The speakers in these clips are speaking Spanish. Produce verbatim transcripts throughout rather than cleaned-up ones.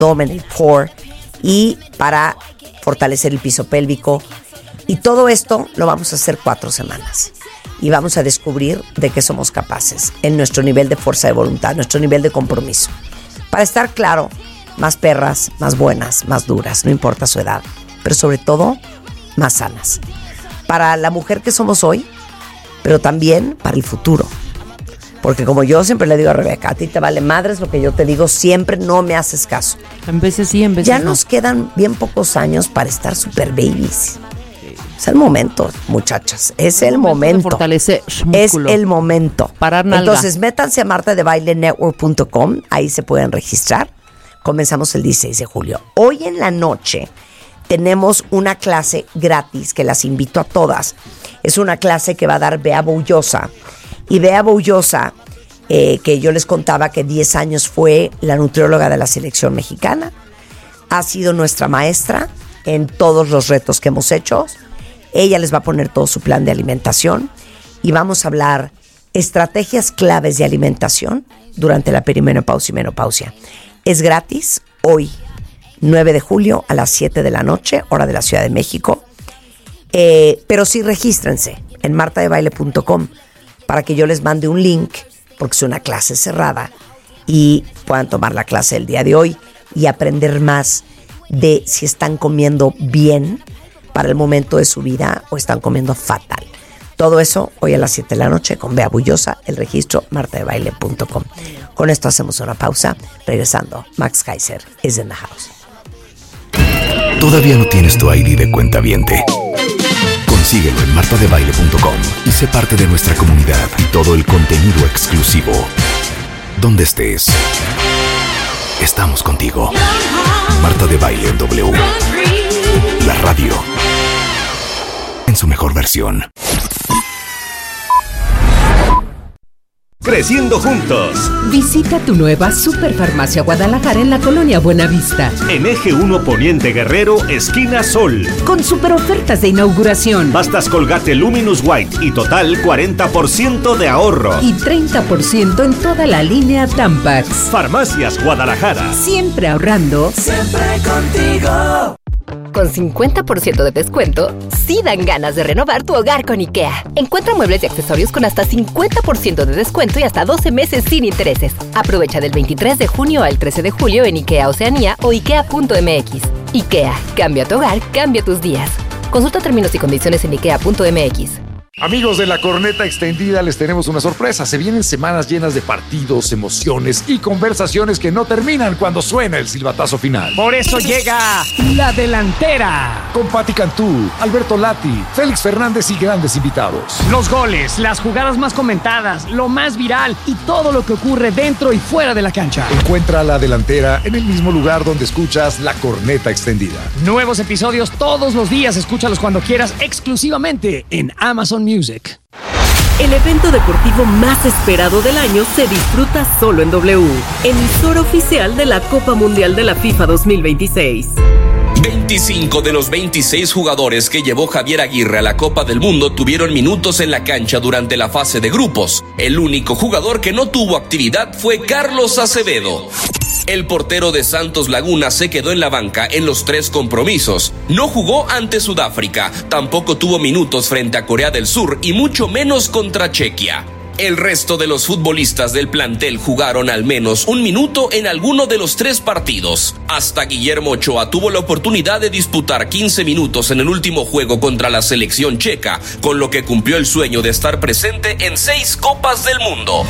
abdomen, el core, y para fortalecer el piso pélvico. Y todo esto lo vamos a hacer cuatro semanas. Y vamos a descubrir de qué somos capaces en nuestro nivel de fuerza de voluntad, nuestro nivel de compromiso. Para estar claro, más perras, más buenas, más duras, no importa su edad, pero sobre todo, más sanas. Para la mujer que somos hoy, pero también para el futuro. Porque como yo siempre le digo a Rebeca, a ti te vale madres lo que yo te digo, siempre no me haces caso. En veces sí, en veces ya no. nos quedan bien pocos años para estar super babies. Es el momento, muchachas. Es el momento. Fortalece es el momento. Parar nalga. Entonces, métanse a marta de baile network punto com. Ahí se pueden registrar. Comenzamos el dieciséis de julio. Hoy en la noche tenemos una clase gratis que las invito a todas. Es una clase que va a dar Bea Boullosa. Y Bea Boullosa, eh, que yo les contaba que diez años fue la nutrióloga de la selección mexicana, ha sido nuestra maestra en todos los retos que hemos hecho. Ella les va a poner todo su plan de alimentación y vamos a hablar estrategias claves de alimentación durante la perimenopausia y menopausia. Es gratis hoy, nueve de julio a las siete de la noche, hora de la Ciudad de México. Eh, pero sí regístrense en marta de baile punto com para que yo les mande un link, porque es una clase cerrada y puedan tomar la clase del día de hoy y aprender más de si están comiendo bien para el momento de su vida o están comiendo fatal. Todo eso hoy a las siete de la noche con Bea Boullosa, el registro marta de baile punto com. Con esto hacemos una pausa. Regresando, Max Kaiser is in the house. ¿Todavía no tienes tu I D de cuentaviente? Consíguelo en marta de baile punto com y sé parte de nuestra comunidad y todo el contenido exclusivo. Donde estés, estamos contigo. Marta de Baile en W. La radio en su mejor versión. Creciendo juntos. Visita tu nueva Superfarmacia Guadalajara en la colonia Buenavista. En Eje uno Poniente Guerrero, esquina Sol. Con super ofertas de inauguración. Pastas Colgate Luminous White y total cuarenta por ciento de ahorro. Y treinta por ciento en toda la línea Tampax. Farmacias Guadalajara. Siempre ahorrando. Siempre contigo. Con cincuenta por ciento de descuento, sí dan ganas de renovar tu hogar con IKEA. Encuentra muebles y accesorios con hasta cincuenta por ciento de descuento y hasta doce meses sin intereses. Aprovecha del veintitrés de junio al trece de julio en IKEA Oceanía o ikea punto m x. IKEA, cambia tu hogar, cambia tus días. Consulta términos y condiciones en ikea punto m x. Amigos de la Corneta Extendida, les tenemos una sorpresa. Se vienen semanas llenas de partidos, emociones y conversaciones que no terminan cuando suena el silbatazo final. Por eso llega La Delantera. Con Pati Cantú, Alberto Lati, Félix Fernández y grandes invitados. Los goles, las jugadas más comentadas, lo más viral y todo lo que ocurre dentro y fuera de la cancha. Encuentra La Delantera en el mismo lugar donde escuchas La Corneta Extendida. Nuevos episodios todos los días. Escúchalos cuando quieras, exclusivamente en Amazon Music. El evento deportivo más esperado del año se disfruta solo en W, emisora oficial de la Copa Mundial de la FIFA dos mil veintiséis. veinticinco de los veintiséis jugadores que llevó Javier Aguirre a la Copa del Mundo tuvieron minutos en la cancha durante la fase de grupos. El único jugador que no tuvo actividad fue Carlos Acevedo. El portero de Santos Laguna se quedó en la banca en los tres compromisos. No jugó ante Sudáfrica, tampoco tuvo minutos frente a Corea del Sur y mucho menos contra Chequia. El resto de los futbolistas del plantel jugaron al menos un minuto en alguno de los tres partidos. Hasta Guillermo Ochoa tuvo la oportunidad de disputar quince minutos en el último juego contra la selección checa, con lo que cumplió el sueño de estar presente en seis Copas del Mundo.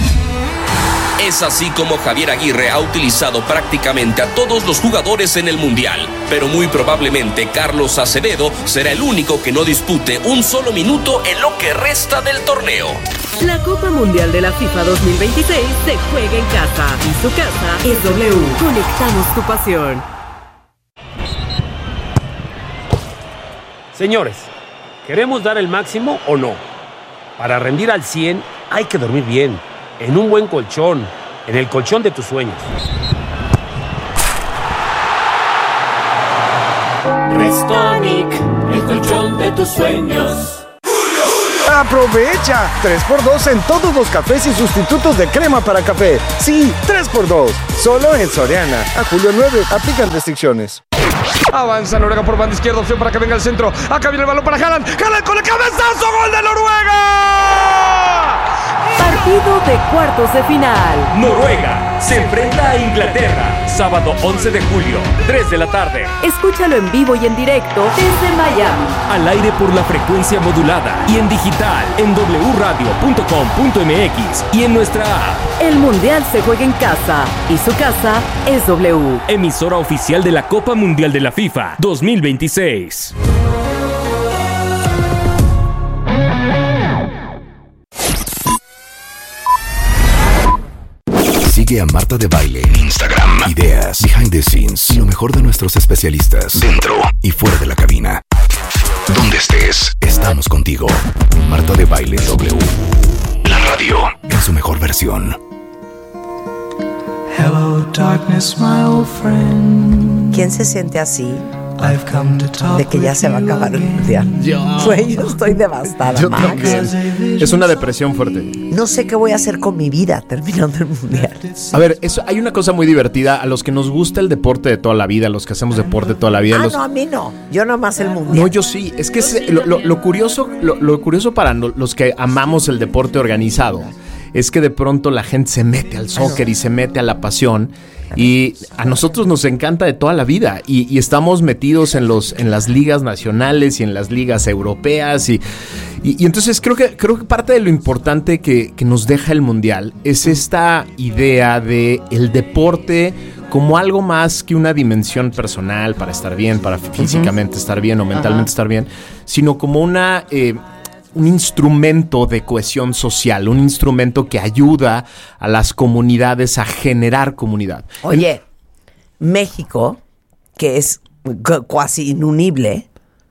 Es así como Javier Aguirre ha utilizado prácticamente a todos los jugadores en el Mundial, pero muy probablemente Carlos Acevedo será el único que no dispute un solo minuto en lo que resta del torneo. La Copa Mundial de la FIFA dos mil veintiséis se juega en casa y su casa es W. Conectamos tu pasión. Señores, ¿queremos dar el máximo o no? Para rendir al cien hay que dormir bien, en un buen colchón, en el colchón de tus sueños. Restonic, el colchón de tus sueños. ¡Aprovecha! tres por dos en todos los cafés y sustitutos de crema para café. Sí, tres por dos. Solo en Soriana. A julio nueve, aplican restricciones. Avanza Noruega por banda izquierda, opción para que venga al centro. Acá viene el balón para Haaland. Haaland con el cabezazo, gol de Noruega. Partido de cuartos de final. Noruega se enfrenta a Inglaterra. Sábado once de julio, tres de la tarde. Escúchalo en vivo y en directo desde Miami. Al aire por la frecuencia modulada y en digital en doble u radio punto com punto m x y en nuestra app. El Mundial se juega en casa y su casa es W. Emisora oficial de la Copa Mundial de la FIFA dos mil veintiséis. Sigue a Marta de Baile en Instagram. Ideas, behind the scenes y lo mejor de nuestros especialistas dentro y fuera de la cabina. Donde estés, estamos contigo. Marta de Baile W. La radio en su mejor versión. Hello, darkness, my old friend. ¿Quién se siente así de que ya se va a acabar el mundial? Yo. Güey, yo estoy devastada, Yo Max. también. Es una depresión fuerte. No sé qué voy a hacer con mi vida terminando el mundial. A ver, eso, hay una cosa muy divertida. A los que nos gusta el deporte de toda la vida, a los que hacemos deporte toda la vida. Ah, los... no, a mí no. Yo nomás el mundial. No, yo sí. Es que es, lo, lo, lo curioso, lo, lo curioso para no, los que amamos el deporte organizado es que de pronto la gente se mete al soccer y se mete a la pasión. Y a nosotros nos encanta de toda la vida y, y estamos metidos en los en las ligas nacionales y en las ligas europeas y, y, y entonces creo que creo que parte de lo importante que, que nos deja el mundial es esta idea de el deporte como algo más que una dimensión personal para estar bien, para físicamente estar bien o mentalmente Ajá. estar bien, sino como una eh, un instrumento de cohesión social, un instrumento que ayuda a las comunidades a generar comunidad. Oye, en México, que es casi inunible,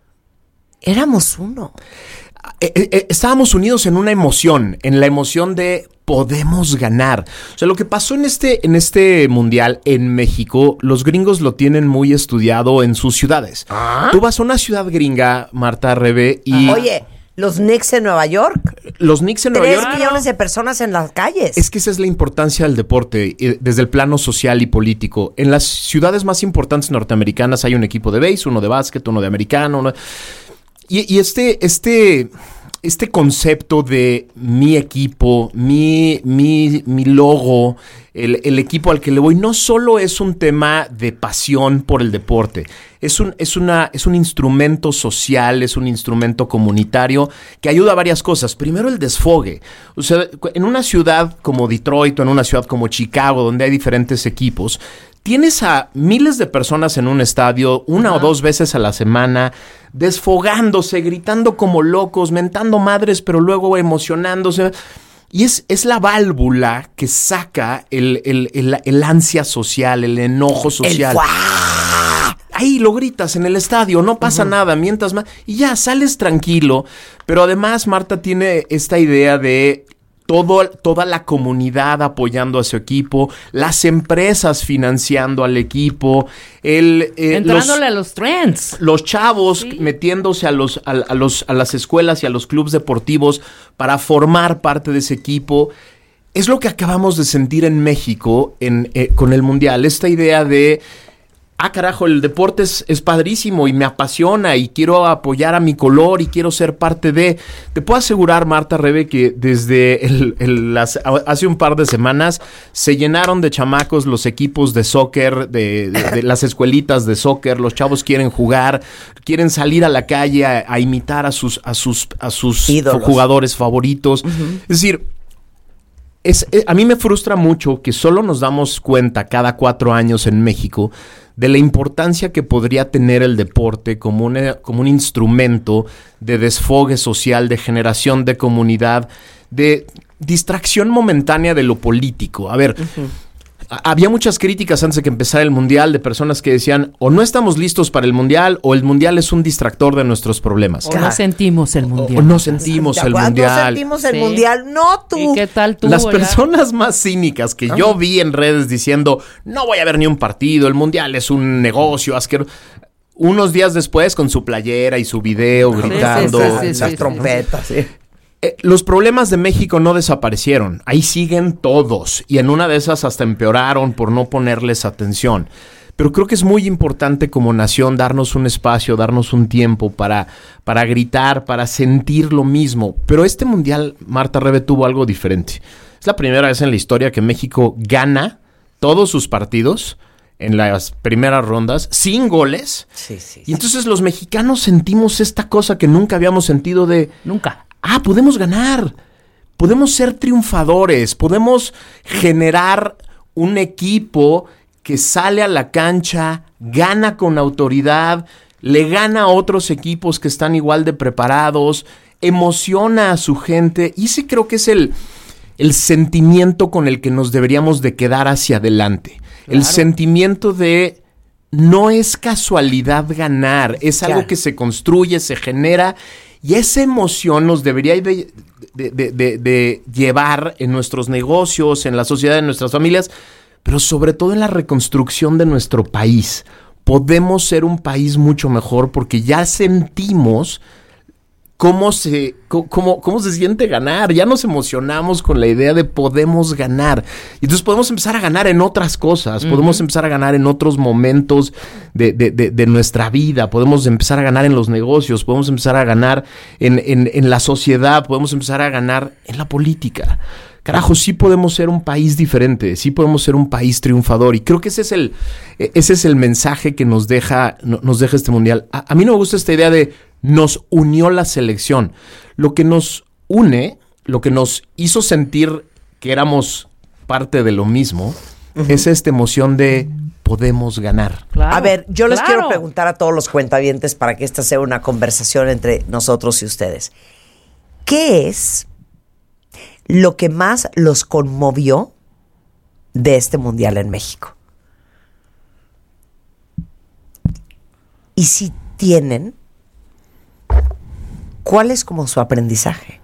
éramos uno. Eh, eh, estábamos unidos en una emoción, en la emoción de podemos ganar. O sea, lo que pasó en este, en este mundial en México, los gringos lo tienen muy estudiado en sus ciudades. ¿Ah? Tú vas a una ciudad gringa, Marta, Rebe, y... Oye... Los Knicks en Nueva York. Los Knicks en Nueva York. York. Tres millones de personas en las calles. Es que esa es la importancia del deporte desde el plano social y político. En las ciudades más importantes norteamericanas hay un equipo de béis, uno de básquet, uno de americano. Uno... Y, y este, este, este concepto de mi equipo, mi, mi, mi logo, el, el equipo al que le voy, no solo es un tema de pasión por el deporte. Es un, es, una, es un instrumento social, es un instrumento comunitario que ayuda a varias cosas. Primero, el desfogue. O sea, en una ciudad como Detroit o en una ciudad como Chicago, donde hay diferentes equipos, tienes a miles de personas en un estadio una Ajá. o dos veces a la semana, desfogándose, gritando como locos, mentando madres, pero luego emocionándose. Y es, es la válvula que saca el, el, el, el ansia social, el enojo social. El Ahí lo gritas en el estadio, no pasa uh-huh. nada, mientras más y ya sales tranquilo. Pero además Marta tiene esta idea de todo, toda la comunidad apoyando a su equipo, las empresas financiando al equipo, el eh, entrándole los, a los trends, los chavos sí. metiéndose a los, a, a los a las escuelas y a los clubes deportivos para formar parte de ese equipo. Es lo que acabamos de sentir en México en, eh, con el Mundial, esta idea de ah, carajo, el deporte es, es padrísimo y me apasiona y quiero apoyar a mi color y quiero ser parte de... Te puedo asegurar, Marta, Rebe, que desde el, el, las, hace un par de semanas se llenaron de chamacos los equipos de soccer, de, de, de las escuelitas de soccer. Los chavos quieren jugar, quieren salir a la calle a, a imitar a sus, a sus, a sus jugadores favoritos. Uh-huh. Es decir... Es, es, a mí me frustra mucho que solo nos damos cuenta cada cuatro años en México de la importancia que podría tener el deporte como, una, como un instrumento de desfogue social, de generación de comunidad, de distracción momentánea de lo político. A ver, uh-huh. había muchas críticas antes de que empezara el Mundial de personas que decían o no estamos listos para el Mundial o el Mundial es un distractor de nuestros problemas. O no sentimos el Mundial. O, o no sentimos el Mundial. No sentimos el sí. Mundial, no tú. ¿Y qué tal tú? Las ya? personas más cínicas que Ajá. yo vi en redes diciendo no voy a ver ni un partido, el Mundial es un negocio asqueroso. Unos días después con su playera y su video gritando. Sí, sí, sí, sí, sí, trompetas, sí. eh, los problemas de México no desaparecieron. Ahí siguen todos. Y en una de esas hasta empeoraron por no ponerles atención. Pero creo que es muy importante como nación darnos un espacio, darnos un tiempo para, para gritar, para sentir lo mismo. Pero este mundial, Marta Rebe, tuvo algo diferente. Es la primera vez en la historia que México gana todos sus partidos en las primeras rondas sin goles. Sí, sí, sí. Y entonces los mexicanos sentimos esta cosa que nunca habíamos sentido de... Nunca. Ah, podemos ganar. Podemos ser triunfadores. Podemos generar un equipo que sale a la cancha, gana con autoridad, le gana a otros equipos que están igual de preparados, emociona a su gente. Y ese creo que es el, el sentimiento con el que nos deberíamos de quedar hacia adelante. Claro. El sentimiento de no es casualidad ganar, es claro. algo que se construye, se genera, y esa emoción nos debería de, de, de, de, de llevar en nuestros negocios, en la sociedad, en nuestras familias, pero sobre todo en la reconstrucción de nuestro país. Podemos ser un país mucho mejor porque ya sentimos cómo se, cómo, cómo se siente ganar. Ya nos emocionamos con la idea de podemos ganar. Y entonces podemos empezar a ganar en otras cosas. Uh-huh. Podemos empezar a ganar en otros momentos de, de, de, de nuestra vida. Podemos empezar a ganar en los negocios. Podemos empezar a ganar en, en, en la sociedad. Podemos empezar a ganar en la política. Carajo, sí podemos ser un país diferente, sí podemos ser un país triunfador, y creo que ese es el, ese es el mensaje que nos deja, nos deja este mundial. A, a mí no me gusta esta idea de nos unió la selección. Lo que nos une, lo que nos hizo sentir que éramos parte de lo mismo, uh-huh. es esta emoción de podemos ganar. Claro, a ver, yo les claro. quiero preguntar a todos los cuentavientes para que esta sea una conversación entre nosotros y ustedes. ¿Qué es lo que más los conmovió de este mundial en México? Y si tienen, ¿cuál es como su aprendizaje?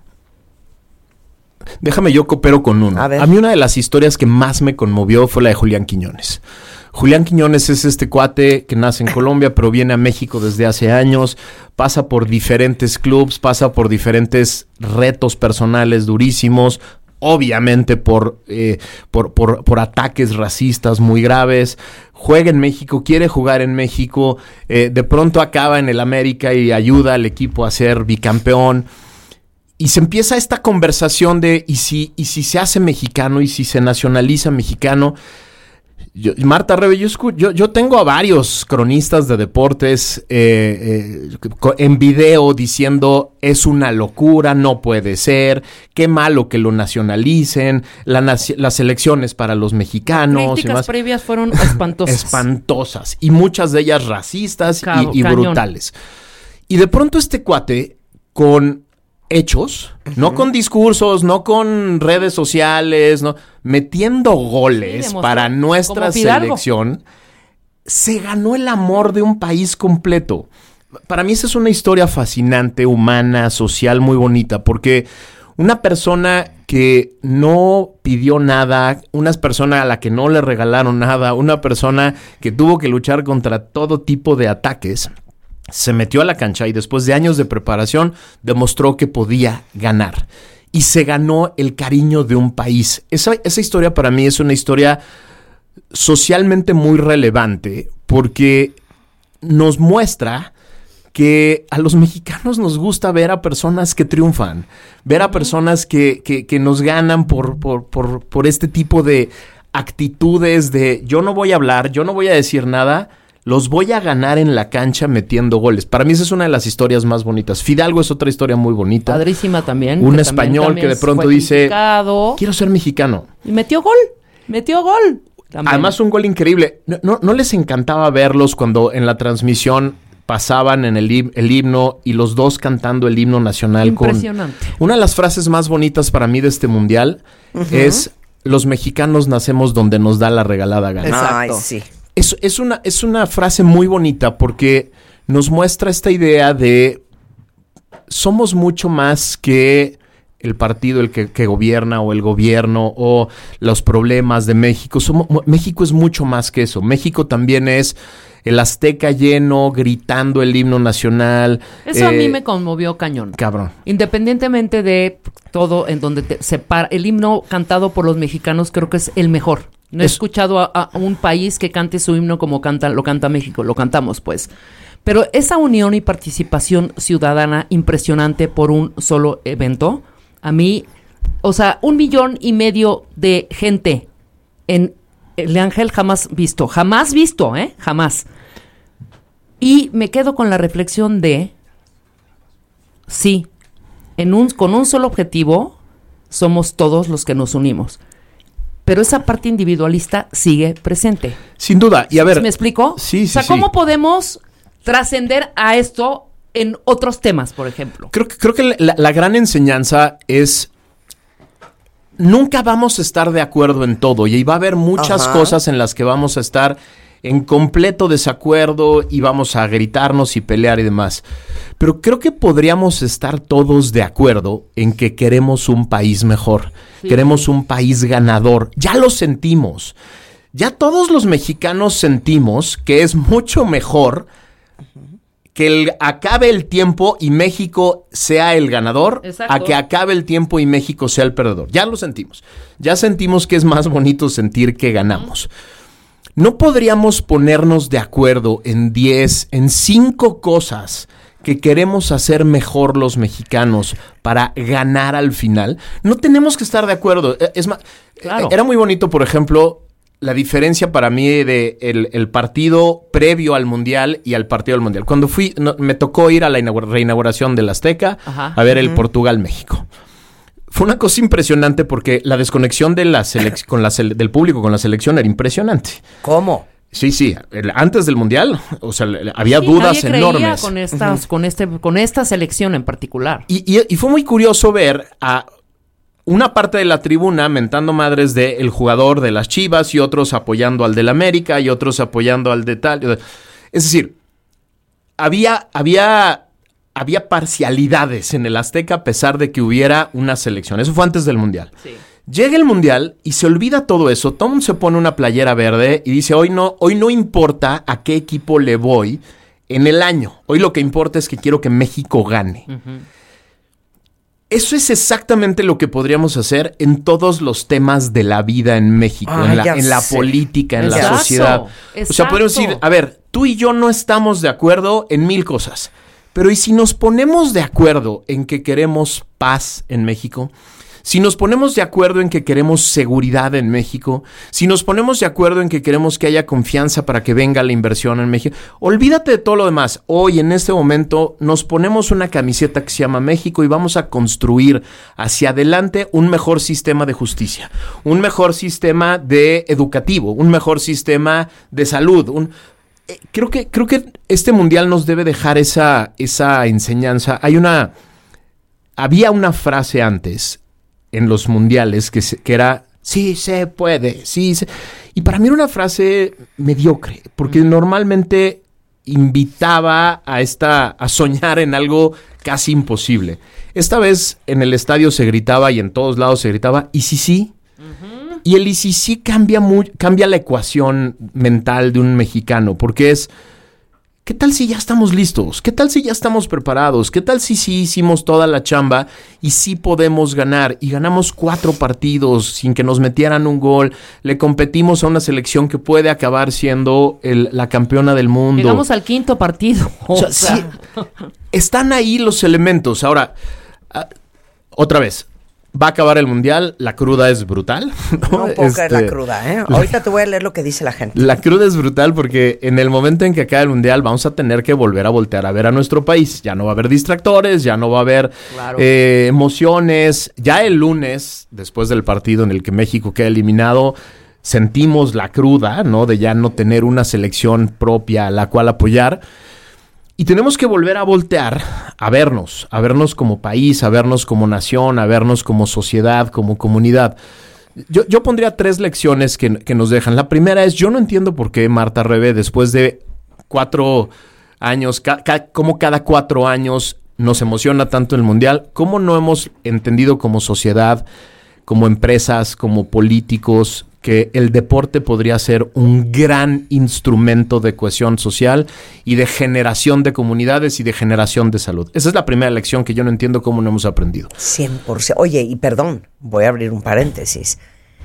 Déjame, yo coopero con uno. A ver. A mí una de las historias que más me conmovió fue la de Julián Quiñones. Julián Quiñones es este cuate que nace en Colombia, pero viene a México desde hace años, pasa por diferentes clubs, pasa por diferentes retos personales durísimos, obviamente por, eh, por, por, por ataques racistas muy graves. Juega en México, quiere jugar en México, eh, de pronto acaba en el América y ayuda al equipo a ser bicampeón. Y se empieza esta conversación de, ¿y si, y si se hace mexicano? ¿Y si se nacionaliza mexicano? Yo, Marta Rebe, yo, yo, yo tengo a varios cronistas de deportes eh, eh, en video diciendo es una locura, no puede ser, qué malo que lo nacionalicen, la naci- las elecciones para los mexicanos. Críticas y más. previas fueron espantosas. Espantosas. Y muchas de ellas racistas Cabo, y, y brutales. Y de pronto este cuate con hechos, uh-huh. no con discursos, no con redes sociales, no, metiendo goles sí, para nuestra selección, se ganó el amor de un país completo. Para mí esa es una historia fascinante, humana, social, muy bonita, porque una persona que no pidió nada, una persona a la que no le regalaron nada, una persona que tuvo que luchar contra todo tipo de ataques, se metió a la cancha y después de años de preparación demostró que podía ganar. Y se ganó el cariño de un país. Esa, esa historia para mí es una historia socialmente muy relevante porque nos muestra que a los mexicanos nos gusta ver a personas que triunfan, ver a personas que, que, que nos ganan por, por, por, por este tipo de actitudes de yo no voy a hablar, yo no voy a decir nada, los voy a ganar en la cancha metiendo goles. Para mí esa es una de las historias más bonitas. Fidalgo es otra historia muy bonita. Padrísima también. Un español también, también que de pronto dice, quiero ser mexicano. Y metió gol, metió gol. También. Además un gol increíble. No, no, no les encantaba verlos cuando en la transmisión pasaban en el, him- el himno y los dos cantando el himno nacional. Impresionante. Con una de las frases más bonitas para mí de este mundial uh-huh. es los mexicanos nacemos donde nos da la regalada gana. Exacto. Ay, sí. Es, es, una, es una frase muy bonita porque nos muestra esta idea de somos mucho más que el partido el que, que gobierna o el gobierno o los problemas de México. Somos, México es mucho más que eso. México también es el Azteca lleno, gritando el himno nacional. Eso eh, a mí me conmovió cañón. Cabrón. Independientemente de todo en donde te separa, el himno cantado por los mexicanos creo que es el mejor. No he es... escuchado a, a un país que cante su himno como canta, lo canta México, lo cantamos pues. Pero esa unión y participación ciudadana impresionante por un solo evento, a mí, o sea, un millón y medio de gente en El Ángel jamás visto, jamás visto, ¿eh? Jamás. Y me quedo con la reflexión de, sí, en un, con un solo objetivo somos todos los que nos unimos. Pero esa parte individualista sigue presente. Sin duda. Y a ver, ¿me explico? Sí, sí, o sea, sí. ¿cómo podemos trascender a esto en otros temas, por ejemplo? Creo, creo que la, la gran enseñanza es... Nunca vamos a estar de acuerdo en todo y va a haber muchas Ajá. cosas en las que vamos a estar en completo desacuerdo y vamos a gritarnos y pelear y demás. Pero creo que podríamos estar todos de acuerdo en que queremos un país mejor, sí. queremos un país ganador. Ya lo sentimos. Ya todos los mexicanos sentimos que es mucho mejor que el, acabe el tiempo y México sea el ganador, Exacto. a que acabe el tiempo y México sea el perdedor. Ya lo sentimos. Ya sentimos que es más bonito sentir que ganamos. ¿No podríamos ponernos de acuerdo en diez, en cinco cosas que queremos hacer mejor los mexicanos para ganar al final? No tenemos que estar de acuerdo. Es más, claro. Era muy bonito, por ejemplo... La diferencia para mí de el, el partido previo al Mundial y al partido del Mundial. Cuando fui, no, me tocó ir a la inaugura, reinauguración del Azteca Ajá. a ver uh-huh. el Portugal-México. Fue una cosa impresionante porque la desconexión de la selec- con la sele- del público con la selección era impresionante. ¿Cómo? Sí, sí. El, antes del Mundial, o sea, había sí, dudas nadie enormes. Creía con estas, uh-huh. con este, con esta selección en particular. Y, y, y fue muy curioso ver a una parte de la tribuna mentando madres del jugador de las Chivas y otros apoyando al del América y otros apoyando al de tal. Es decir, había, había, había parcialidades en el Azteca a pesar de que hubiera una selección. Eso fue antes del Mundial. Sí. Llega el Mundial y se olvida todo eso. Todo el mundo se pone una playera verde y dice, hoy no, hoy no importa a qué equipo le voy en el año. Hoy lo que importa es que quiero que México gane. Uh-huh. Eso es exactamente lo que podríamos hacer en todos los temas de la vida en México, ah, en, la, en la política, en Exacto. la sociedad. Exacto. O sea, podemos decir, a ver, tú y yo no estamos de acuerdo en mil cosas, pero ¿y si nos ponemos de acuerdo en que queremos paz en México? Si nos ponemos de acuerdo en que queremos seguridad en México, si nos ponemos de acuerdo en que queremos que haya confianza para que venga la inversión en México, olvídate de todo lo demás. Hoy, en este momento, nos ponemos una camiseta que se llama México y vamos a construir hacia adelante un mejor sistema de justicia, un mejor sistema de educativo, un mejor sistema de salud. Un, eh, creo que, creo que este mundial nos debe dejar esa, esa enseñanza. Hay una, había una frase antes en los mundiales que, se, que era, sí se puede, sí se... Y para mí era una frase mediocre, porque mm. normalmente invitaba a, esta, a soñar en algo casi imposible. Esta vez en el estadio se gritaba y en todos lados se gritaba, ¿y si sí? Uh-huh. Y el y si sí cambia, muy, cambia la ecuación mental de un mexicano, porque es... ¿Qué tal si ya estamos listos? ¿Qué tal si ya estamos preparados? ¿Qué tal si sí hicimos toda la chamba y sí podemos ganar? Y ganamos cuatro partidos sin que nos metieran un gol. Le competimos a una selección que puede acabar siendo el, la campeona del mundo. Llegamos al quinto partido. O sea, sí, están ahí los elementos. Ahora, uh, otra vez. Va a acabar el mundial, la cruda es brutal. No, no puedo creer la cruda, ¿eh? Ahorita te voy a leer lo que dice la gente. La cruda es brutal porque en el momento en que acabe el mundial vamos a tener que volver a voltear a ver a nuestro país. Ya no va a haber distractores, ya no va a haber claro. eh, emociones. Ya el lunes, después del partido en el que México queda eliminado, sentimos la cruda, ¿no? De ya no tener una selección propia a la cual apoyar. Y tenemos que volver a voltear, a vernos, a vernos como país, a vernos como nación, a vernos como sociedad, como comunidad. Yo, yo pondría tres lecciones que, que nos dejan. La primera es, yo no entiendo por qué Marta Rebe, después de cuatro años, ca, ca, como cada cuatro años nos emociona tanto el Mundial, cómo no hemos entendido como sociedad, como empresas, como políticos, que el deporte podría ser un gran instrumento de cohesión social y de generación de comunidades y de generación de salud. Esa es la primera lección que yo no entiendo cómo no hemos aprendido. cien por ciento. Oye, y perdón, voy a abrir un paréntesis.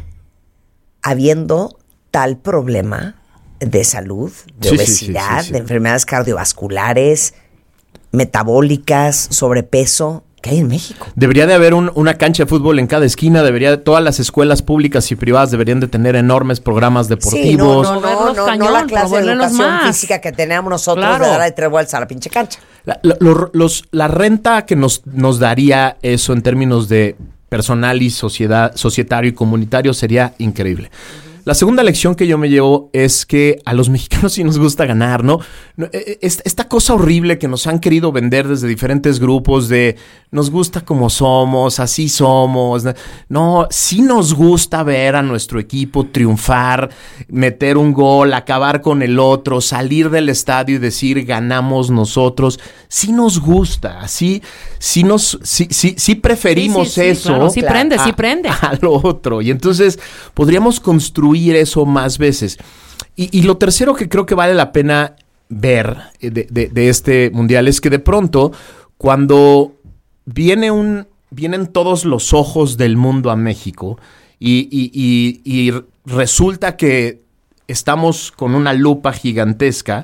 Habiendo tal problema de salud, de Sí, sí, obesidad, sí, sí, sí. de enfermedades cardiovasculares, metabólicas, sobrepeso, que hay en México. Debería de haber un, una cancha de fútbol en cada esquina, debería todas las escuelas públicas y privadas deberían de tener enormes programas deportivos. Sí, no, no, no, Moverlos no, cañón, no la clase de moverlos educación más. física que teníamos nosotros Claro. de darle tres vueltas a la pinche cancha. La, la- lo- los- la renta que nos, nos daría eso en términos de personal y sociedad, societario y comunitario sería increíble. La segunda lección que yo me llevo es que a los mexicanos sí nos gusta ganar, ¿no? No, eh, es- Esta cosa horrible que nos han querido vender desde diferentes grupos de nos gusta como somos, así somos. No, sí nos gusta ver a nuestro equipo triunfar, meter un gol, acabar con el otro, salir del estadio y decir ganamos nosotros. Sí nos gusta, sí, sí nos, sí, sí, sí preferimos Sí, sí, sí, eso. claro, sí prende, a- sí prende. a lo otro. Y entonces podríamos construir eso más veces. Y, y lo tercero que creo que vale la pena ver eh, de, de- de este mundial es que de pronto, cuando viene un, vienen todos los ojos del mundo a México y, y- y- y resulta que estamos con una lupa gigantesca,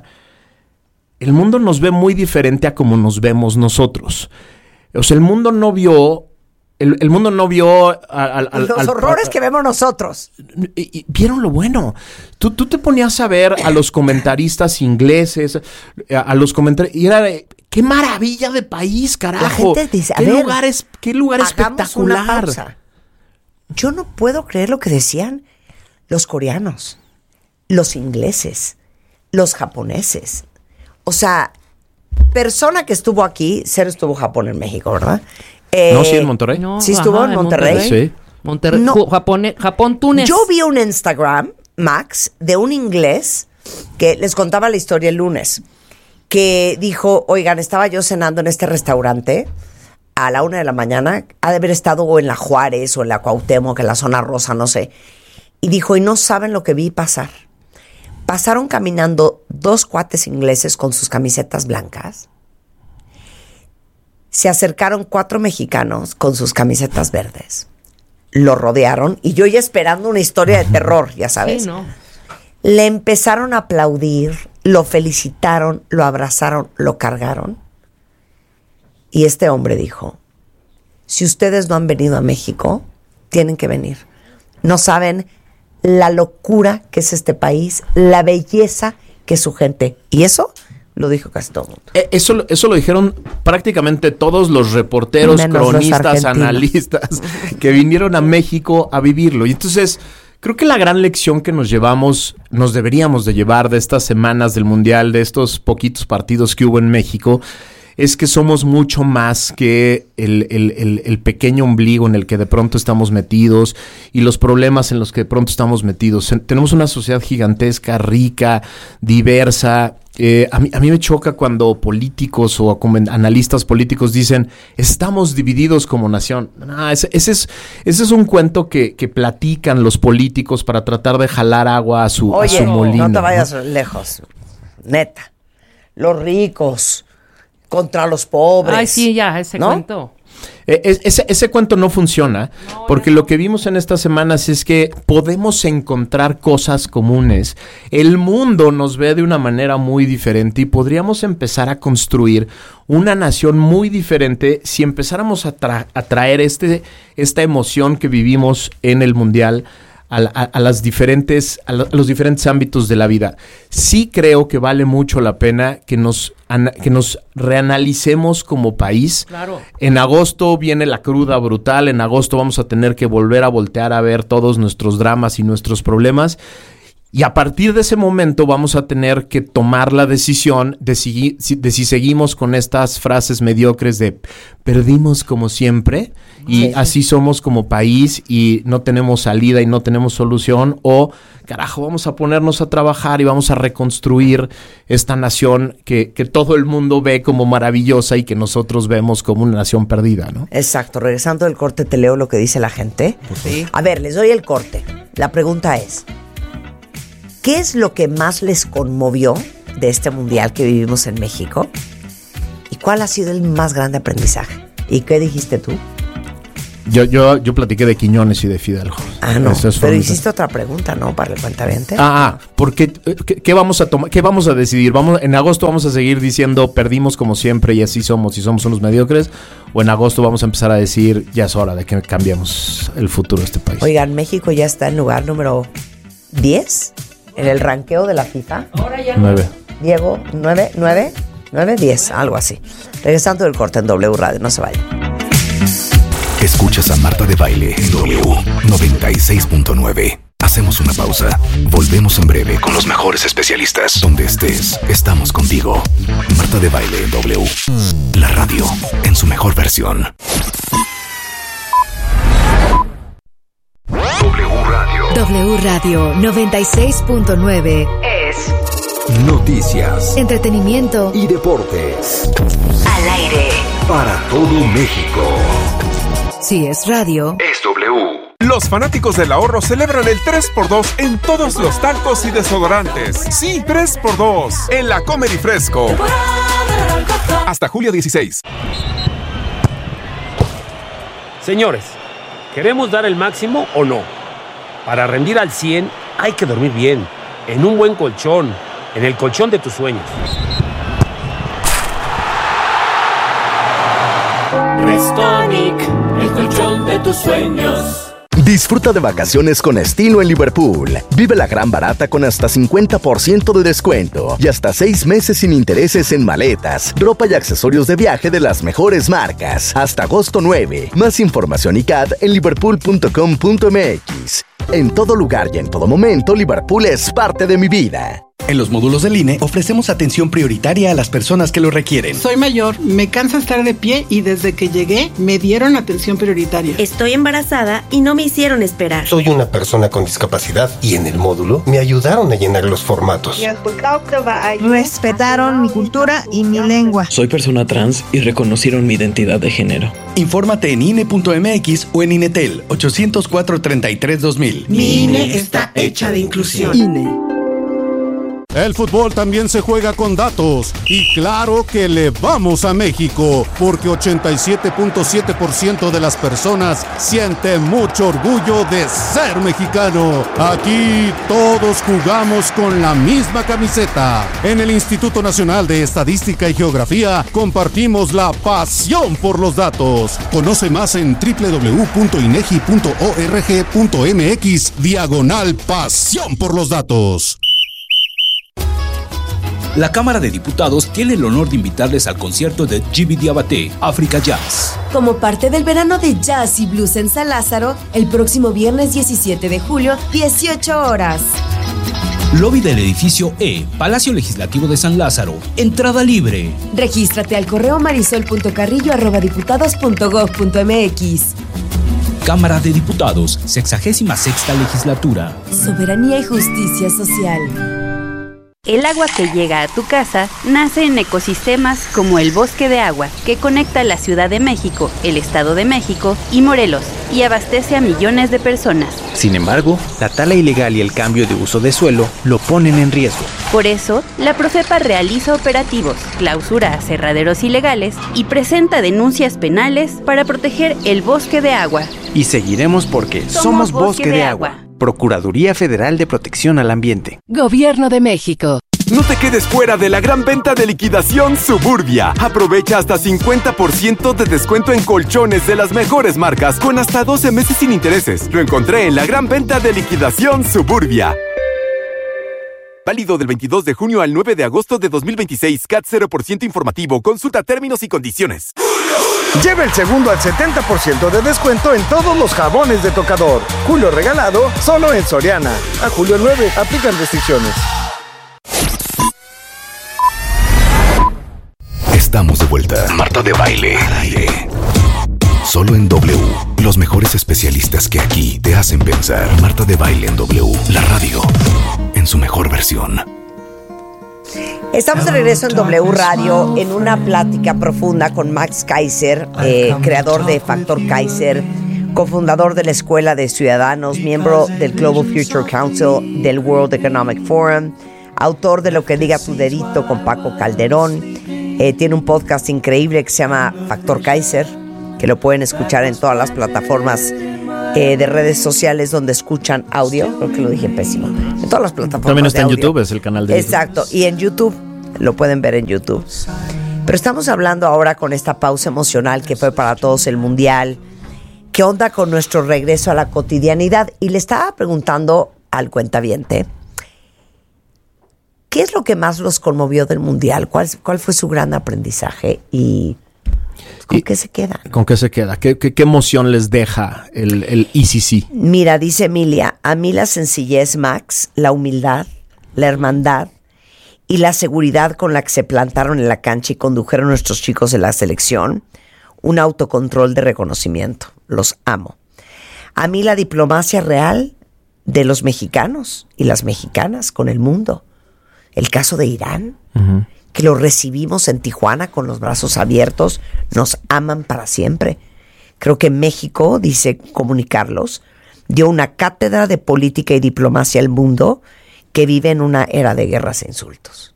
el mundo nos ve muy diferente a como nos vemos nosotros. O sea, el mundo no vio El, el mundo no vio al, al, Los al- horrores al- que vemos nosotros. y, y vieron lo bueno. Tú, tú te ponías a ver a los comentaristas ingleses, a, a los comentarios, y era de, qué maravilla de país, carajo. La gente dice, a qué ver, lugar es, qué lugar hagamos una espectacular. pausa. Yo no puedo creer lo que decían los coreanos, los ingleses, los japoneses. O sea, persona que estuvo aquí, cero estuvo Japón en México, ¿verdad? Eh, No, sí, en Monterrey. No, ¿Sí estuvo ajá, en Monterrey? Sí. Monterrey, No. Ju- Japón, Japón, Túnez. Yo vi un Instagram, Max, de un inglés que les contaba la historia el lunes, que dijo, oigan, estaba yo cenando en este restaurante a la una de la mañana, ha de haber estado o en la Juárez o en la Cuauhtémoc, en la zona rosa, no sé. Y dijo, y no saben lo que vi pasar. Pasaron caminando dos cuates ingleses con sus camisetas blancas. Se acercaron cuatro mexicanos con sus camisetas verdes. Lo rodearon y yo ya esperando una historia de terror, ya sabes. Sí, no. Le empezaron a aplaudir, lo felicitaron, lo abrazaron, lo cargaron. Y este hombre dijo, si ustedes no han venido a México, tienen que venir. No saben la locura que es este país, la belleza que es su gente. Y eso lo dijo casi todo el mundo. Eh, Eso, lo- eso lo dijeron prácticamente todos los reporteros, Menos los cronistas, argentinos. analistas que vinieron a México a vivirlo. Y entonces, creo que la gran lección que nos llevamos, nos deberíamos de llevar de estas semanas del Mundial, de estos poquitos partidos que hubo en México, es que somos mucho más que el, el- el- el pequeño ombligo en el que de pronto estamos metidos y los problemas en los que de pronto estamos metidos. En- tenemos una sociedad gigantesca, rica, diversa. Eh, a, mí, a mí me choca cuando políticos o como analistas políticos dicen estamos divididos como nación. No, ese, ese, es, ese es un cuento que, que platican los políticos para tratar de jalar agua a su, a Oye, su molino. no te vayas ¿no? lejos. Neta. Los ricos contra los pobres. Ay, sí, ya, ese ¿no? cuento. Eh, es- ese, ese cuento no funciona porque lo que vimos en estas semanas es que podemos encontrar cosas comunes. El mundo nos ve de una manera muy diferente y podríamos empezar a construir una nación muy diferente si empezáramos a, tra- a traer este, esta emoción que vivimos en el Mundial a, la- a- a las diferentes, a, la- a los diferentes ámbitos de la vida. Sí creo que vale mucho la pena que nos, ana- que nos reanalicemos como país. Claro. En agosto viene la cruda brutal, en agosto vamos a tener que volver a voltear a ver todos nuestros dramas y nuestros problemas. Y a partir de ese momento vamos a tener que tomar la decisión de si, si- de si seguimos con estas frases mediocres de perdimos como siempre y Sí, sí. así somos como país y no tenemos salida y no tenemos solución, o carajo, vamos a ponernos a trabajar y vamos a reconstruir esta nación que, que todo el mundo ve como maravillosa y que nosotros vemos como una nación perdida, ¿no? Exacto. Regresando del corte, te leo lo que dice la gente. Sí. A ver, les doy el corte. La pregunta es, ¿qué es lo que más les conmovió de este mundial que vivimos en México? ¿Y cuál ha sido el más grande aprendizaje? ¿Y qué dijiste tú? Yo, yo, yo platiqué de Quiñones y de Fidalgo. Ah, no, Esas pero fueron- hiciste otra pregunta, ¿no? Para el cuentaviente. Ah, ah, porque ¿qué, qué vamos a tomar? ¿Qué vamos a decidir? Vamos, en agosto vamos a seguir diciendo perdimos como siempre y así somos y somos unos mediocres, o en agosto vamos a empezar a decir ya es hora de que cambiemos el futuro de este país. Oigan, México ya está en lugar número diez en el ranqueo de la FIFA. Ahora ya Nueve. Diego, nueve, nueve, nueve, diez, algo así. Regresando del corte en W Radio, no se vayan. Escuchas a Marta de Baile en W noventa y seis punto nueve. Hacemos una pausa. Volvemos en breve con los mejores especialistas. Donde estés, estamos contigo. Marta de Baile en W. La radio en su mejor versión. W Radio noventa y seis punto nueve es Noticias, entretenimiento y deportes. Al aire. Para todo México. Si es radio, Es W. Los fanáticos del ahorro celebran el tres por dos en todos los talcos y desodorantes. Sí, tres por dos en la Comer y Fresco. Hasta julio dieciséis. Señores, ¿queremos dar el máximo o no? Para rendir al cien hay que dormir bien, en un buen colchón, en el colchón de tus sueños. Restonic, el colchón de tus sueños. Disfruta de vacaciones con estilo en Liverpool. Vive la gran barata con hasta cincuenta por ciento de descuento y hasta seis meses sin intereses en maletas, ropa y accesorios de viaje de las mejores marcas. Hasta agosto nueve. Más información y C A D en liverpool punto com punto m x. En todo lugar y en todo momento, Liverpool es parte de mi vida. En los módulos del I N E ofrecemos atención prioritaria a las personas que lo requieren. Soy mayor, me cansa estar de pie y desde que llegué me dieron atención prioritaria. Estoy embarazada y no me hicieron esperar. Soy una persona con discapacidad y en el módulo me ayudaron a llenar los formatos. Respetaron mi cultura y mi lengua. Soy persona trans y reconocieron mi identidad de género. Infórmate en I N E punto m x o en Inetel ochocientos cuatro treinta y tres dos mil. Mi I N E está hecha de inclusión. I N E. El fútbol también se juega con datos y claro que le vamos a México porque ochenta y siete punto siete por ciento de las personas siente mucho orgullo de ser mexicano. Aquí todos jugamos con la misma camiseta. En el Instituto Nacional de Estadística y Geografía compartimos la pasión por los datos. Conoce más en doble u doble u doble u punto inegi punto org punto m x diagonal pasión por los datos. La Cámara de Diputados tiene el honor de invitarles al concierto de G B Diabaté, Africa Jazz. Como parte del verano de jazz y blues en San Lázaro, el próximo viernes diecisiete de julio, dieciocho horas. Lobby del edificio E, Palacio Legislativo de San Lázaro. Entrada libre. Regístrate al correo marisol punto carrillo arroba diputados punto gob punto m x. Cámara de Diputados, sexagésima sexta legislatura. Soberanía y justicia social. El agua que llega a tu casa nace en ecosistemas como el Bosque de Agua, que conecta la Ciudad de México, el Estado de México y Morelos, y abastece a millones de personas. Sin embargo, la tala ilegal y el cambio de uso de suelo lo ponen en riesgo. Por eso, la Profepa realiza operativos, clausura aserraderos ilegales y presenta denuncias penales para proteger el Bosque de Agua. Y seguiremos porque somos, Somos Bosque, Bosque de, de agua. Agua. Procuraduría Federal de Protección al Ambiente. Gobierno de México. No te quedes fuera de la gran venta de liquidación Suburbia. Aprovecha hasta cincuenta por ciento de descuento en colchones de las mejores marcas con hasta doce meses sin intereses. Lo encontré en la gran venta de liquidación Suburbia. Válido del veintidós de junio al nueve de agosto de dos mil veintiséis. C A T cero por ciento informativo. Consulta términos y condiciones. Lleva el segundo al setenta por ciento de descuento en todos los jabones de tocador. Julio regalado, solo en Soriana. A julio nueve, aplican restricciones. Estamos de vuelta. Marta de Baile. Al aire. Solo en W. Los mejores especialistas que aquí te hacen pensar. Marta de Baile en W. La radio. En su mejor versión. Estamos de regreso en W Radio en una plática profunda con Max Kaiser, eh, creador de Factor Kaiser, cofundador de la Escuela de Ciudadanos, miembro del Global Future Council del World Economic Forum, autor de Lo que diga tu dedito con Paco Calderón. Eh, tiene un podcast increíble que se llama Factor Kaiser, que lo pueden escuchar en todas las plataformas eh, de redes sociales donde escuchan audio. Creo que lo dije pésimo. En todas las plataformas. También está de en audio. YouTube, es el canal de Exacto, y en YouTube, lo pueden ver en YouTube. Pero estamos hablando ahora con esta pausa emocional que fue para todos el Mundial. ¿Qué onda con nuestro regreso a la cotidianidad? Y le estaba preguntando al cuentaviente, ¿qué es lo que más los conmovió del Mundial? ¿Cuál, cuál fue su gran aprendizaje? Y ¿con y, qué se quedan? ¿Con qué se queda? ¿Qué, qué, qué emoción les deja el, el E C C? Mira, dice Emilia, a mí la sencillez, Max, la humildad, la hermandad y la seguridad con la que se plantaron en la cancha y condujeron nuestros chicos de la selección, un autocontrol de reconocimiento. Los amo. A mí la diplomacia real de los mexicanos y las mexicanas con el mundo. El caso de Irán, uh-huh. que lo recibimos en Tijuana con los brazos abiertos, nos aman para siempre. Creo que México, dice Comunicarlos, dio una cátedra de política y diplomacia al mundo que vive en una era de guerras e insultos.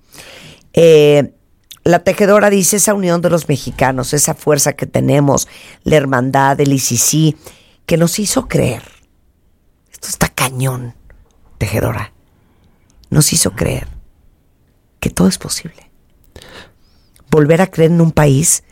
Eh, la tejedora dice, esa unión de los mexicanos, esa fuerza que tenemos, la hermandad, el I C C, que nos hizo creer. Esto está cañón, tejedora. Nos hizo creer que todo es posible. Volver a creer en un país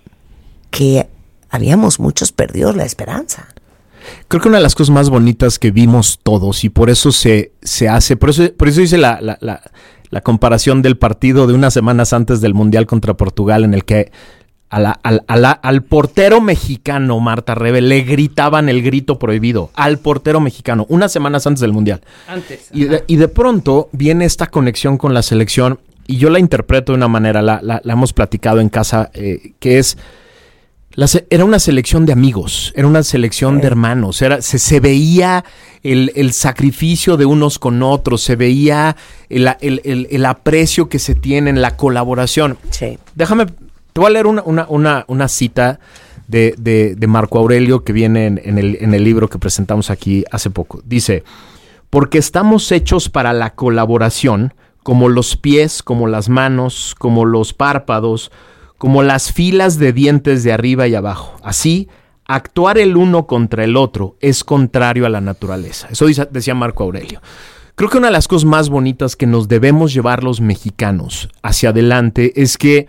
que habíamos muchos perdido la esperanza. Creo que una de las cosas más bonitas que vimos todos, y por eso se, se hace, por eso, por eso hice la, la, la, la comparación del partido de unas semanas antes del Mundial contra Portugal, en el que a la, a la, a la, al portero mexicano, Marta Rebe, le gritaban el grito prohibido. Al portero mexicano, unas semanas antes del Mundial. Antes. Y de, y de pronto viene esta conexión con la selección, y yo la interpreto de una manera, la, la, la hemos platicado en casa, eh, que es... La, era una selección de amigos, era una selección sí. de hermanos, era, se, se veía el, el sacrificio de unos con otros, se veía el, el, el, el aprecio que se tiene en la colaboración. Sí. Déjame, te voy a leer una, una, una, una cita de, de, de Marco Aurelio que viene en, en, el, en el libro que presentamos aquí hace poco. Dice, porque estamos hechos para la colaboración, como los pies, como las manos, como los párpados, como las filas de dientes de arriba y abajo. Así, actuar el uno contra el otro es contrario a la naturaleza. Eso dice, decía Marco Aurelio. Creo que una de las cosas más bonitas que nos debemos llevar los mexicanos hacia adelante es que,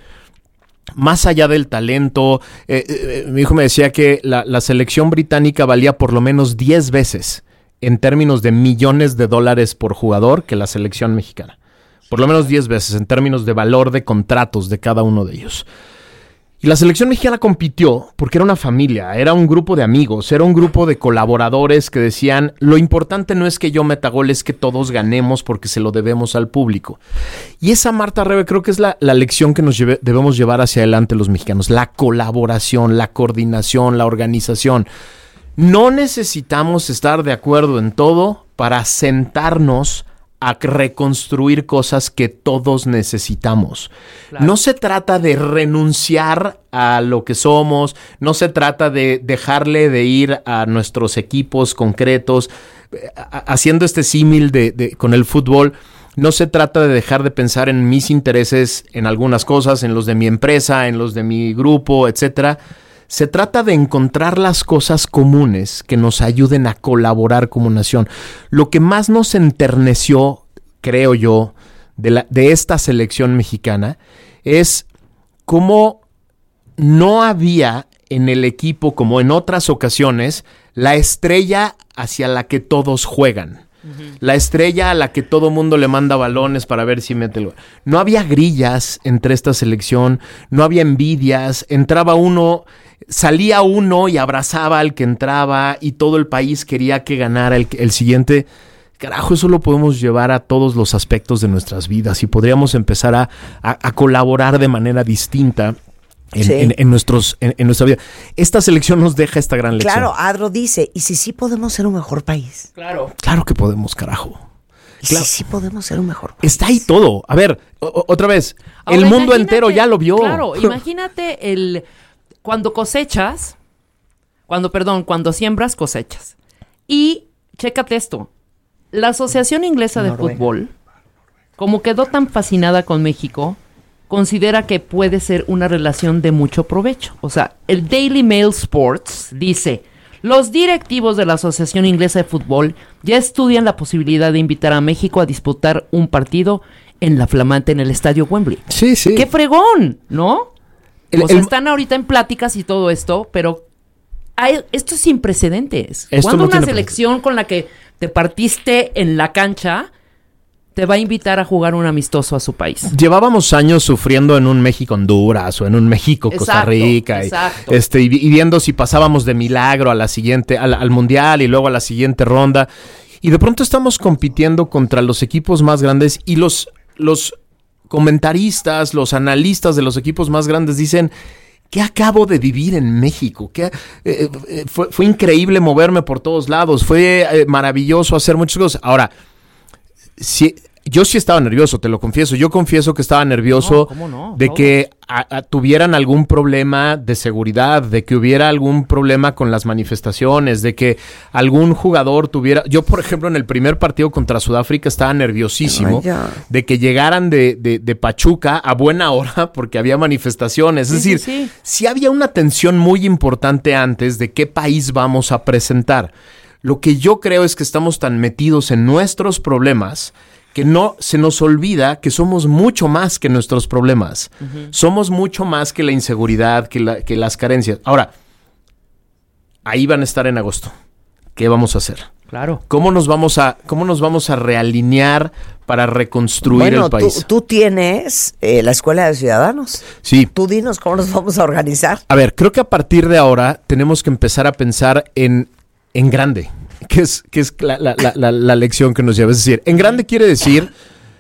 más allá del talento, eh, eh, mi hijo me decía que la, la selección británica valía por lo menos diez veces en términos de millones de dólares por jugador que la selección mexicana. Por lo menos diez veces en términos de valor de contratos de cada uno de ellos. Y la selección mexicana compitió porque era una familia, era un grupo de amigos, era un grupo de colaboradores que decían, lo importante no es que yo meta gol, es que todos ganemos porque se lo debemos al público. Y esa, Marta Rebe, creo que es la, la lección que nos lleve, debemos llevar hacia adelante los mexicanos. La colaboración, la coordinación, la organización. No necesitamos estar de acuerdo en todo para sentarnos a reconstruir cosas que todos necesitamos. Claro. No se trata de renunciar a lo que somos, no se trata de dejarle de ir a nuestros equipos concretos, haciendo este símil de, de, con el fútbol. No se trata de dejar de pensar en mis intereses en algunas cosas, en los de mi empresa, en los de mi grupo, etcétera. Se trata de encontrar las cosas comunes que nos ayuden a colaborar como nación. Lo que más nos enterneció, creo yo, de, la, de esta selección mexicana es cómo no había en el equipo, como en otras ocasiones, la estrella hacia la que todos juegan. Uh-huh. La estrella a la que todo mundo le manda balones para ver si mete el gol. No había grillas entre esta selección, no había envidias, entraba uno, salía uno y abrazaba al que entraba y todo el país quería que ganara el, el siguiente. Carajo, eso lo podemos llevar a todos los aspectos de nuestras vidas y podríamos empezar a, a, a colaborar de manera distinta. En, sí. en, en, nuestros, en, en nuestra vida. Esta selección nos deja esta gran lección. Claro, Adro dice, ¿y si sí podemos ser un mejor país? Claro. Claro que podemos, carajo. ¿Y claro. si sí podemos ser un mejor país? Está ahí todo. A ver, o, otra vez, ahora, el mundo entero ya lo vio. Claro, imagínate el cuando cosechas, Cuando, perdón, cuando siembras, cosechas. Y, chécate esto, la Asociación Inglesa de Noruega. Fútbol, como quedó tan fascinada con México, considera que puede ser una relación de mucho provecho. O sea, el Daily Mail Sports dice, los directivos de la Asociación Inglesa de Fútbol ya estudian la posibilidad de invitar a México a disputar un partido en la flamante en el Estadio Wembley. Sí, sí. ¡Qué fregón! ¿No? El, o sea, el... están ahorita en pláticas y todo esto, pero hay, esto es sin precedentes. Esto Cuando no una selección con la que te partiste en la cancha te va a invitar a jugar un amistoso a su país. Llevábamos años sufriendo en un México-Honduras o en un México-Costa Rica. Exacto. Y, este, y, y viendo si pasábamos de milagro a la siguiente, al, al Mundial y luego a la siguiente ronda. Y de pronto estamos compitiendo contra los equipos más grandes y los, los comentaristas, los analistas de los equipos más grandes dicen... ¿Qué acabo de vivir en México? ¿Qué, eh, eh, fue, fue increíble moverme por todos lados. Fue eh, maravilloso hacer muchas cosas. Ahora, si, yo sí estaba nervioso, te lo confieso. Yo confieso que estaba nervioso no, ¿cómo no? de Todo. que a, a, tuvieran algún problema de seguridad, de que hubiera algún problema con las manifestaciones, de que algún jugador tuviera... Yo, por ejemplo, en el primer partido contra Sudáfrica estaba nerviosísimo Ay, de que llegaran de, de, de Pachuca a buena hora porque había manifestaciones. Sí, es decir, sí, sí. sí había una tensión muy importante antes de qué país vamos a presentar. Lo que yo creo es que estamos tan metidos en nuestros problemas que no se nos olvida que somos mucho más que nuestros problemas. Uh-huh. Somos mucho más que la inseguridad, que, la, que las carencias. Ahora, ahí van a estar en agosto. ¿Qué vamos a hacer? Claro. ¿Cómo nos vamos a, cómo nos vamos a realinear para reconstruir bueno, el país? Tú, tú tienes eh, la Escuela de Ciudadanos. Sí. Tú dinos cómo nos vamos a organizar. A ver, creo que a partir de ahora tenemos que empezar a pensar en, en grande. Que es, que es la, la, la, la lección que nos lleva. Es decir, en grande quiere decir,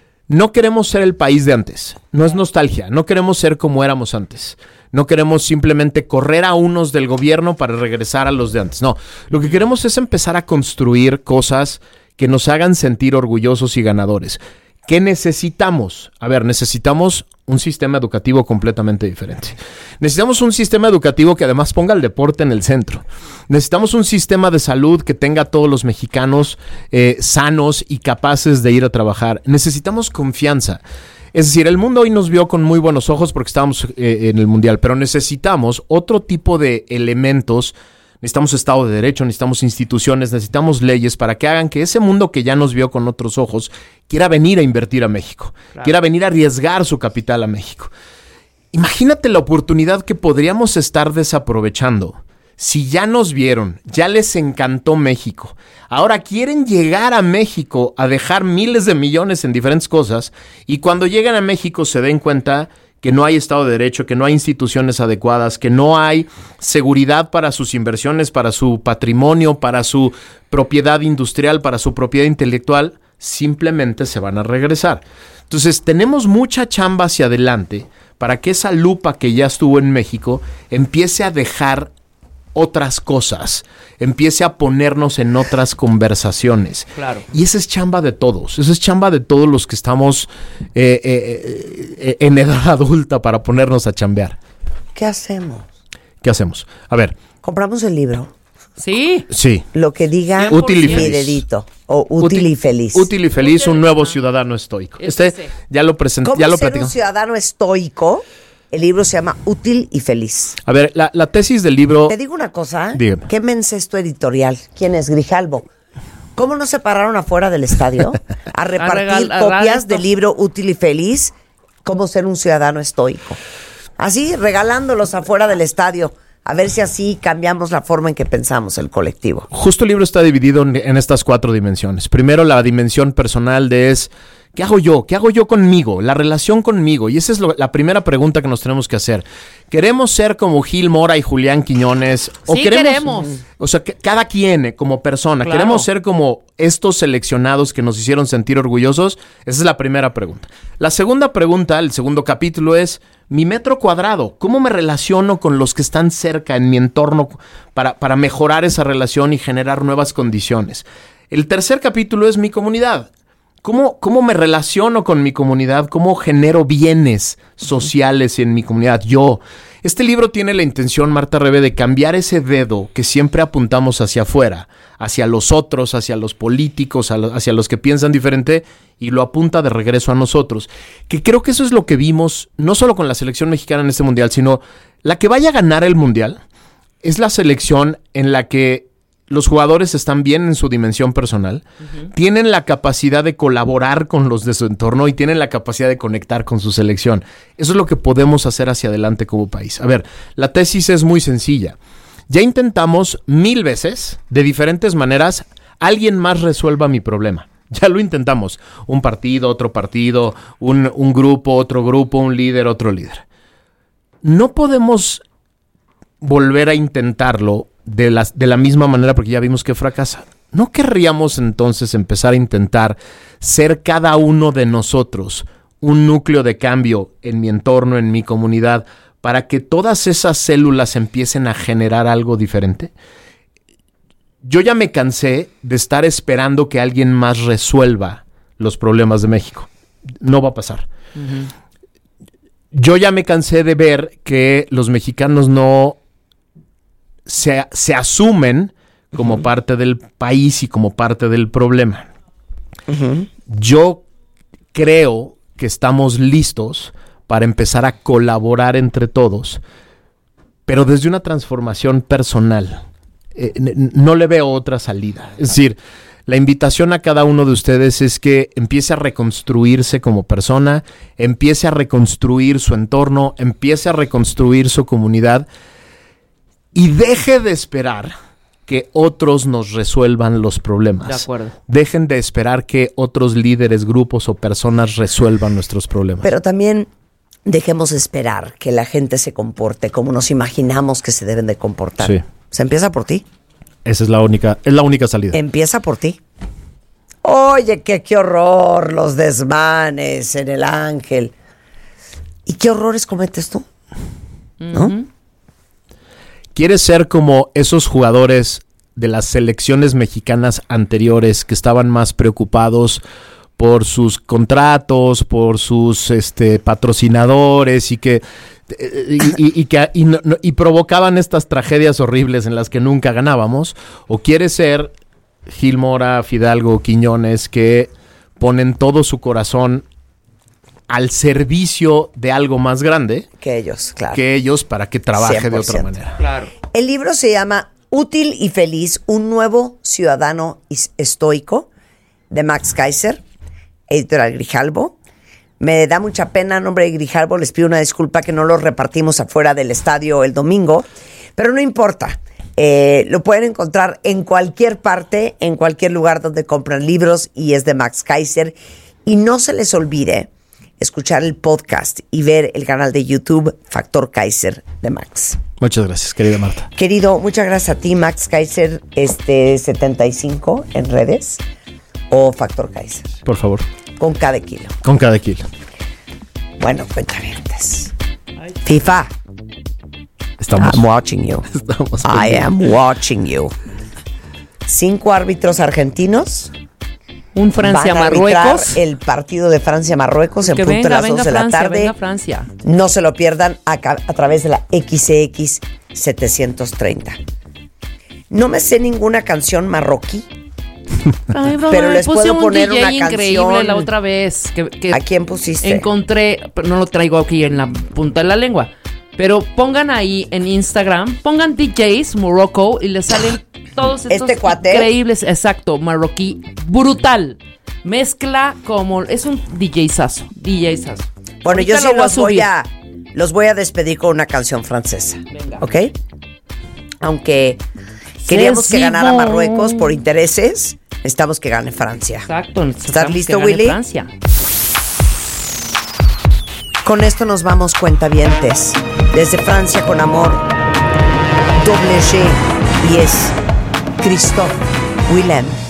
no queremos ser el país de antes. No es nostalgia. No queremos ser como éramos antes. No queremos simplemente correr a unos del gobierno para regresar a los de antes. No, lo que queremos es empezar a construir cosas que nos hagan sentir orgullosos y ganadores. ¿Qué necesitamos? A ver, necesitamos un sistema educativo completamente diferente. Necesitamos un sistema educativo que además ponga el deporte en el centro. Necesitamos un sistema de salud que tenga a todos los mexicanos eh, sanos y capaces de ir a trabajar. Necesitamos confianza. Es decir, el mundo hoy nos vio con muy buenos ojos porque estábamos eh, en el Mundial, pero necesitamos otro tipo de elementos. Necesitamos Estado de Derecho, necesitamos instituciones, necesitamos leyes para que hagan que ese mundo que ya nos vio con otros ojos quiera venir a invertir a México, claro. quiera venir a arriesgar su capital a México. Imagínate la oportunidad que podríamos estar desaprovechando. Si ya nos vieron, ya les encantó México, ahora quieren llegar a México a dejar miles de millones en diferentes cosas y cuando llegan a México se den cuenta que no hay Estado de Derecho, que no hay instituciones adecuadas, que no hay seguridad para sus inversiones, para su patrimonio, para su propiedad industrial, para su propiedad intelectual, simplemente se van a regresar. Entonces, tenemos mucha chamba hacia adelante para que esa lupa que ya estuvo en México empiece a dejar otras cosas, empiece a ponernos en otras conversaciones. Claro. Y esa es chamba de todos, esa es chamba de todos los que estamos eh, eh, eh, en edad adulta para ponernos a chambear. ¿Qué hacemos? ¿Qué hacemos? A ver. ¿Compramos el libro? Sí. Sí. Lo que diga útil y mi feliz. dedito. O útil, útil y feliz. Útil y feliz, un nuevo ciudadano estoico. Este sí. ya lo presenté, ¿Cómo ya lo ser platicamos. un ciudadano estoico? El libro se llama Útil y Feliz. A ver, la, la tesis del libro... Te digo una cosa. Dígame. ¿Qué mencesto editorial? ¿Quién es? Grijalbo. ¿Cómo no se pararon afuera del estadio a repartir a regal, a copias a del libro Útil y Feliz? ¿Cómo ser un ciudadano estoico? Así, regalándolos afuera del estadio. A ver si así cambiamos la forma en que pensamos el colectivo. Justo el libro está dividido en, en estas cuatro dimensiones. Primero, la dimensión personal de es... ¿Qué hago yo? ¿Qué hago yo conmigo? La relación conmigo. Y esa es lo, la primera pregunta que nos tenemos que hacer. ¿Queremos ser como Gil Mora y Julián Quiñones? ¿O sí, queremos, queremos. O sea, que cada quien eh, como persona. Claro. ¿Queremos ser como estos seleccionados que nos hicieron sentir orgullosos? Esa es la primera pregunta. La segunda pregunta, el segundo capítulo es... Mi metro cuadrado, ¿cómo me relaciono con los que están cerca en mi entorno para, para mejorar esa relación y generar nuevas condiciones? El tercer capítulo es mi comunidad. ¿Cómo, ¿Cómo me relaciono con mi comunidad? ¿Cómo genero bienes sociales en mi comunidad? Yo. Este libro tiene la intención, Marta Rebe, de cambiar ese dedo que siempre apuntamos hacia afuera, hacia los otros, hacia los políticos, hacia los que piensan diferente, y lo apunta de regreso a nosotros. Que creo que eso es lo que vimos, no solo con la selección mexicana en este mundial, sino la que vaya a ganar el mundial es la selección en la que los jugadores están bien en su dimensión personal, uh-huh. tienen la capacidad de colaborar con los de su entorno y tienen la capacidad de conectar con su selección. Eso es lo que podemos hacer hacia adelante como país. A ver, la tesis es muy sencilla. Ya intentamos mil veces, de diferentes maneras, alguien más resuelva mi problema. Ya lo intentamos. Un partido, otro partido, un, un grupo, otro grupo, un líder, otro líder. No podemos volver a intentarlo de la, de la misma manera porque ya vimos que fracasa. ¿No querríamos entonces empezar a intentar ser cada uno de nosotros un núcleo de cambio en mi entorno, en mi comunidad, para que todas esas células empiecen a generar algo diferente? Yo ya me cansé de estar esperando que alguien más resuelva los problemas de México. No va a pasar. Uh-huh. Yo ya me cansé de ver que los mexicanos no Se, se asumen como uh-huh. parte del país y como parte del problema. Uh-huh. Yo creo que estamos listos para empezar a colaborar entre todos, pero desde una transformación personal. Eh, n- no le veo otra salida. Es decir, la invitación a cada uno de ustedes es que empiece a reconstruirse como persona, empiece a reconstruir su entorno, empiece a reconstruir su comunidad, y deje de esperar que otros nos resuelvan los problemas. De acuerdo. Dejen de esperar que otros líderes, grupos o personas resuelvan nuestros problemas. Pero también dejemos de esperar que la gente se comporte como nos imaginamos que se deben de comportar. Sí. Se empieza por ti. Esa es la única, es la única salida. Empieza por ti. Oye, qué, qué horror los desmanes en el Ángel. ¿Y qué horrores cometes tú? ¿No? Uh-huh. ¿Quieres ser como esos jugadores de las selecciones mexicanas anteriores que estaban más preocupados por sus contratos, por sus este, patrocinadores y que, y, y, y, que y, no, y provocaban estas tragedias horribles en las que nunca ganábamos? ¿O quieres ser Gil Mora, Fidalgo, Quiñones, que ponen todo su corazón al servicio de algo más grande que ellos, claro, que ellos para que trabaje cien por ciento de otra manera? Claro. El libro se llama Útil y Feliz, un nuevo ciudadano estoico, de Max Kaiser, editorial Grijalbo. Me da mucha pena, en nombre de Grijalbo les pido una disculpa que no lo repartimos afuera del estadio el domingo, pero no importa. Eh, lo pueden encontrar en cualquier parte, en cualquier lugar donde compran libros, y es de Max Kaiser. Y no se les olvide escuchar el podcast y ver el canal de YouTube Factor Kaiser de Max. Muchas gracias, querida Marta. Querido, muchas gracias a ti, Max Kaiser, este setenta y cinco en redes, o Factor Kaiser. Por favor. Con cada kilo. Con cada kilo. Bueno, cuentavientes. FIFA. Estamos. I'm watching you. Estamos I am watching you. Cinco árbitros argentinos. Un Francia-Marruecos. Van a arbitrar el partido de Francia-Marruecos en que punto venga, de las venga once de la Francia, tarde. Venga Francia. No se lo pierdan a, a través de la X X setecientos treinta. No me sé ninguna canción marroquí. Ay, bro, pero les puse puedo un poner D J una increíble canción. La otra vez. Que, que ¿A quién pusiste? Encontré, pero no lo traigo aquí en la punta de la lengua. Pero pongan ahí en Instagram, pongan D Js Morocco y les salen todos estos este cuate increíbles, exacto, marroquí, brutal. Mezcla como, es un D J sazo, D J sazo. Bueno, Ahorita yo sí lo voy a los voy subir. a los voy a despedir con una canción francesa. Venga. ¿Ok? Aunque queríamos que ganara Simón. Marruecos por intereses, necesitamos que gane Francia. Exacto. ¿Estás listo, que gane Willy? Francia. Con esto nos vamos, cuentavientes. Desde Francia con amor, doble G y es Christophe Willem.